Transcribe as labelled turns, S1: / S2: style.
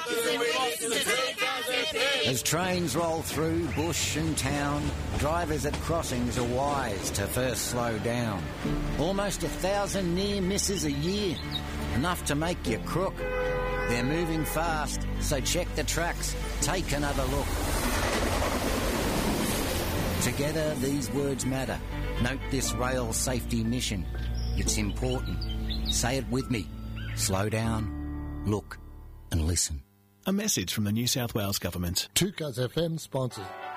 S1: As trains roll through bush and town, drivers at crossings are wise to first slow down. Almost 1,000 near misses a year, enough to make you crook. They're moving fast, so check the tracks, take another look. Together these words matter. Note this rail safety mission. It's important. Say it with me. Slow down, look and listen.
S2: A message from the New South Wales Government.
S3: 2Cuz FM sponsors.